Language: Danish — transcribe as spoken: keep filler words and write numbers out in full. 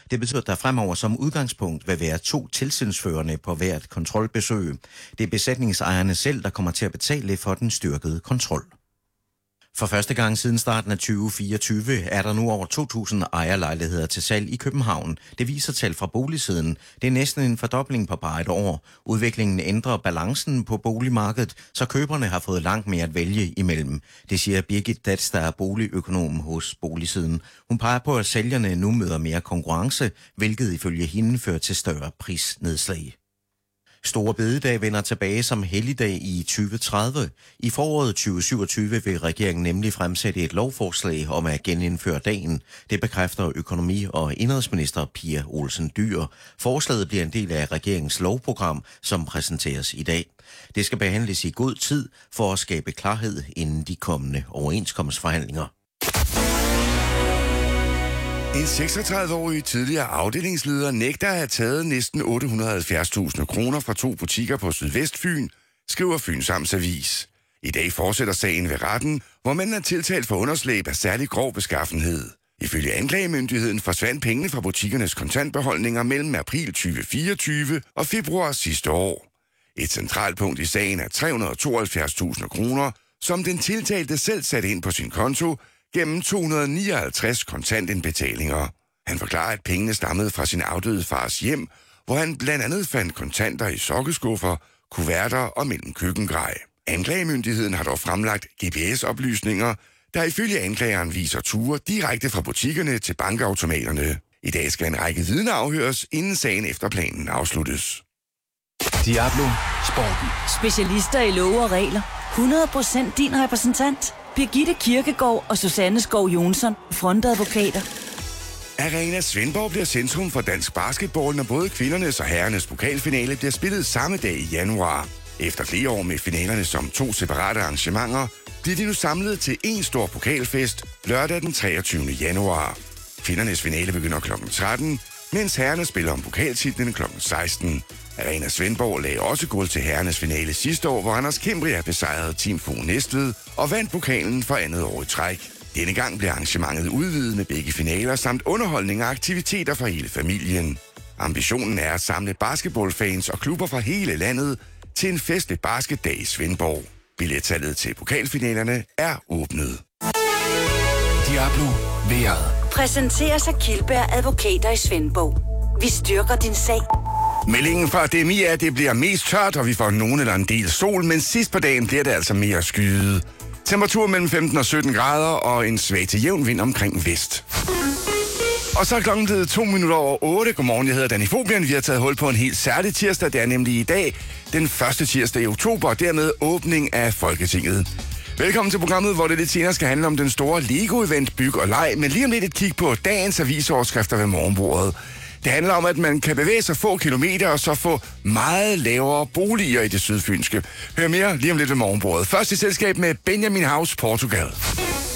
Det betyder, at der fremover som udgangspunkt vil være to tilsynsførende på hvert kontrolbesøg. Det er besætningsejerne selv, der kommer til at betale for den styrkede kontrol. For første gang siden starten af tyve fireogtyve er der nu over to tusind ejerlejligheder til salg i København. Det viser tal fra boligsiden. Det er næsten en fordobling på bare et år. Udviklingen ændrer balancen på boligmarkedet, så køberne har fået langt mere at vælge imellem. Det siger Birgit Datz, der er boligøkonom hos Boligsiden. Hun peger på, at sælgerne nu møder mere konkurrence, hvilket ifølge hende fører til større prisnedslag. Store bededag vender tilbage som helligdag i tyve tredive. I foråret tyve syvogtyve vil regeringen nemlig fremsætte et lovforslag om at genindføre dagen. Det bekræfter økonomi- og indenrigsminister Pia Olsen Dyhr. Forslaget bliver en del af regeringens lovprogram, som præsenteres i dag. Det skal behandles i god tid for at skabe klarhed inden de kommende overenskomstforhandlinger. En seksogtredive-årig tidligere afdelingsleder nægter at have taget næsten otte hundrede og halvfjerds tusind kroner fra to butikker på Sydvestfyn, skriver Fyns Amts Avis. I dag fortsætter sagen ved retten, hvor man er tiltalt for underslæb af særlig grov beskaffenhed. Ifølge anklagemyndigheden forsvandt pengene fra butikkernes kontantbeholdninger mellem april tyve fireogtyve og februar sidste år. Et centralt punkt i sagen er tre hundrede og tooghalvfjerds tusind kroner, som den tiltalte selv satte ind på sin konto, gennem to hundrede og nioghalvtreds kontantindbetalinger. Han forklarer, at pengene stammede fra sin afdøde fars hjem, hvor han blandt andet fandt kontanter i sokkeskuffer, kuverter og mellem køkkengrej. Anklagemyndigheden har dog fremlagt G P S-oplysninger, der ifølge anklageren viser ture direkte fra butikkerne til bankautomaterne. I dag skal en række vidner afhøres, inden sagen efter planen afsluttes. Diablo Sporten. Specialister i love og regler. hundrede procent din repræsentant. Birgitte Kirkegaard og Susanne Skov Jonsson, frontadvokater. Arena Svendborg bliver centrum for dansk basketball, når både kvindernes og herrenes pokalfinale bliver spillet samme dag i januar. Efter flere år med finalerne som to separate arrangementer, bliver de nu samlet til en stor pokalfest lørdag den treogtyvende januar. Kvindernes finale begynder klokken tretten, mens herrerne spiller om pokaltitlen klokken seksten. Arena Svendborg lagde også guld til herrenes finale sidste år, hvor Anders Kimbria besejrede Team Fo Næstved og vandt pokalen for andet år i træk. Denne gang blev arrangementet udvidet med begge finaler samt underholdning og aktiviteter for hele familien. Ambitionen er at samle basketballfans og klubber fra hele landet til en festlig basketdag i Svendborg. Billetsalget til pokalfinalerne er åbnet. Diablo vejret. Præsenteres af Kildberg Advokater i Svendborg. Vi styrker din sag. Meldingen fra D M I er, at det bliver mest tørt, og vi får nogen eller en del sol, men sidst på dagen bliver det altså mere skyet. Temperatur mellem femten og sytten grader og en svag til jævn vind omkring vest. Og så er klokken blevet to minutter over otte. Godmorgen, jeg hedder Danny Fobian. Vi har taget hul på en helt særlig tirsdag. Det er nemlig i dag, den første tirsdag i oktober, og dermed åbning af Folketinget. Velkommen til programmet, hvor det lidt senere skal handle om den store Lego-event Byg og Leg, men lige om lidt et kig på dagens avisoverskrifter ved morgenbordet. Det handler om, at man kan bevæge sig få kilometer og så få meget lavere boliger i det sydfynske. Hør mere lige om lidt ved morgenbordet. Først i selskab med Benjamin House, Portugal.